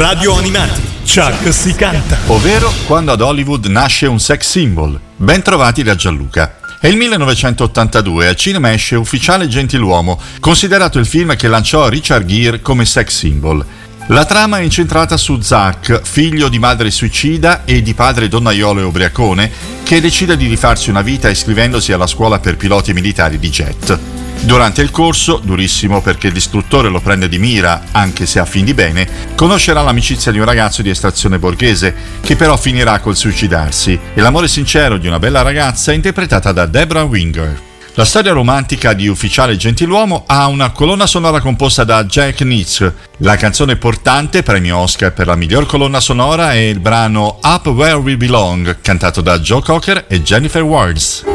Radio Animati, Chuck si canta. Ovvero quando ad Hollywood nasce un sex symbol. Ben trovati da Gianluca. È il 1982 al cinema esce Ufficiale Gentiluomo, considerato il film che lanciò Richard Gere come sex symbol. La trama è incentrata su Zack, figlio di madre suicida e di padre donnaiolo e ubriacone, che decide di rifarsi una vita iscrivendosi alla scuola per piloti militari di jet. Durante il corso, durissimo perché l'istruttore lo prende di mira, anche se a fin di bene, conoscerà l'amicizia di un ragazzo di estrazione borghese, che però finirà col suicidarsi, e l'amore sincero di una bella ragazza interpretata da Debra Winger. La storia romantica di Ufficiale Gentiluomo ha una colonna sonora composta da Jack Nitzsche. La canzone portante, premio Oscar per la miglior colonna sonora, è il brano Up Where We Belong, cantato da Joe Cocker e Jennifer Warnes.